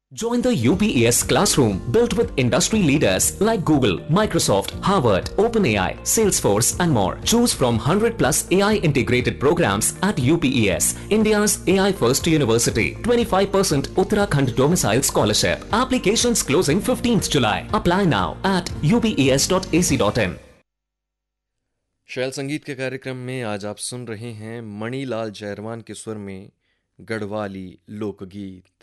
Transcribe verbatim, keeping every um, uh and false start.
Join the U P E S classroom built with industry leaders like Google, Microsoft, Harvard, OpenAI, Salesforce and more. Choose from one hundred plus A I integrated programs at U P E S, India's A I first university. twenty-five percent Uttarakhand domicile scholarship. Applications closing fifteenth July. Apply now at u p e s dot a c dot in. शैल संगीत के कार्यक्रम में आज आप सुन रहे हैं मणिलाल जयरवान के स्वर में गढ़वाली लोकगीत।